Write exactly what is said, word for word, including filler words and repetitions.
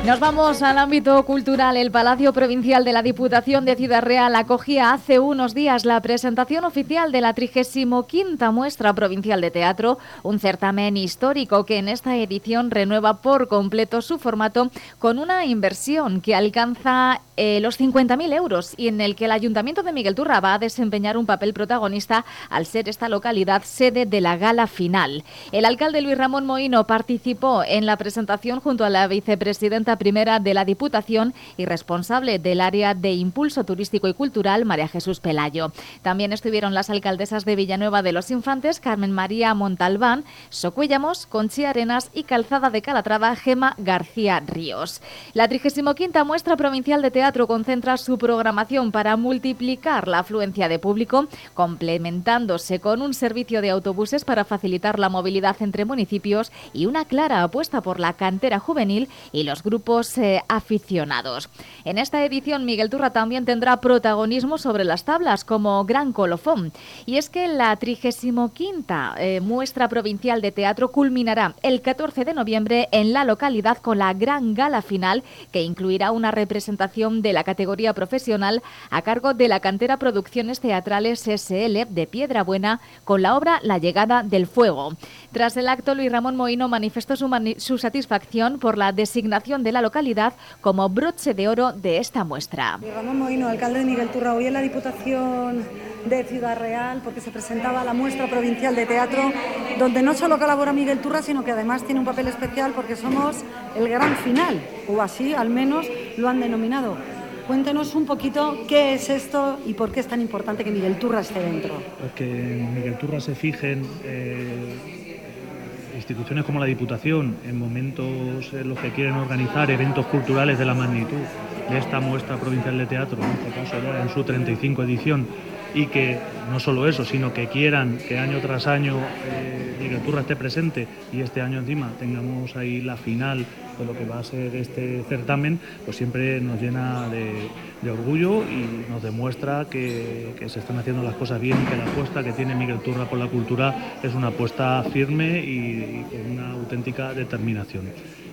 Nos vamos al ámbito cultural. El Palacio Provincial de la Diputación de Ciudad Real acogía hace unos días la presentación oficial de la trigésima quinta Muestra Provincial de Teatro, un certamen histórico que en esta edición renueva por completo su formato con una inversión que alcanza eh, los cincuenta mil euros y en el que el Ayuntamiento de Miguelturra va a desempeñar un papel protagonista al ser esta localidad sede de la gala final. El alcalde Luis Ramón Mohino participó en la presentación junto a la vicepresidenta primera de la Diputación y responsable del área de Impulso Turístico y Cultural, María Jesús Pelayo. También estuvieron las alcaldesas de Villanueva de los Infantes, Carmen María Montalbán, Socuéllamos, Conchi Arenas y Calzada de Calatrava, Gema García Ríos. La trigésima quinta Muestra Provincial de Teatro concentra su programación para multiplicar la afluencia de público, complementándose con un servicio de autobuses para facilitar la movilidad entre municipios y una clara apuesta por la cantera juvenil y los grupos Eh, aficionados. En esta edición Miguelturra también tendrá protagonismo sobre las tablas como gran colofón. Y es que la trigésima quinta eh, Muestra Provincial de Teatro culminará el catorce de noviembre en la localidad con la gran gala final que incluirá una representación de la categoría profesional a cargo de la Cantera Producciones Teatrales S L de Piedrabuena con la obra La Llegada del Fuego. Tras el acto, Luis Ramón Mohino manifestó su, mani- su satisfacción por la designación de la localidad como broche de oro de esta muestra. Ramón Mohino, alcalde de Miguelturra, hoy en la Diputación de Ciudad Real, porque se presentaba la Muestra Provincial de Teatro, donde no solo colabora Miguelturra, sino que además tiene un papel especial porque somos el gran final, o así al menos lo han denominado. Cuéntenos un poquito qué es esto y por qué es tan importante que Miguelturra esté dentro. Pues que en Miguelturra se fijen eh, instituciones como la Diputación en momentos en los que quieren organizar eventos culturales de la magnitud de esta Muestra Provincial de Teatro, en este caso ya en su treinta y cinco edición, y que no solo eso, sino que quieran que año tras año eh, Miguelturra esté presente y este año encima tengamos ahí la final de lo que va a ser este certamen, pues siempre nos llena de, de orgullo y nos demuestra que, que se están haciendo las cosas bien, que la apuesta que tiene Miguelturra por la cultura es una apuesta firme y, y con una auténtica determinación.